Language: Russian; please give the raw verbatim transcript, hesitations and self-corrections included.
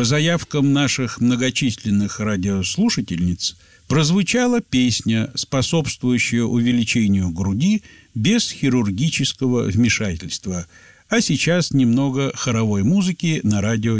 По заявкам наших многочисленных радиослушательниц прозвучала песня, способствующая увеличению груди без хирургического вмешательства. А сейчас немного хоровой музыки на радио